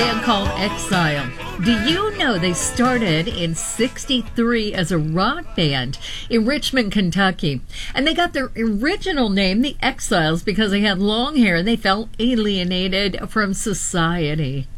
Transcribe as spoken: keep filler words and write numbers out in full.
band called Exile. Do you know they started in sixty-three as a rock band in Richmond, Kentucky? And they got their original name, the Exiles, because they had long hair and they felt alienated from society.